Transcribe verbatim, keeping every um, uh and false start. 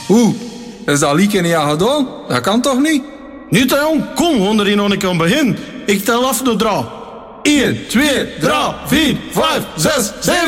Hoe? Is dat lieke niet aan gedaan? Dat kan toch niet? Niet, hè, jong. Kom, we gaan er nog een keer aan begin. Ik tel af de dra. één, twee, drie, vier, vijf, zes, zeven.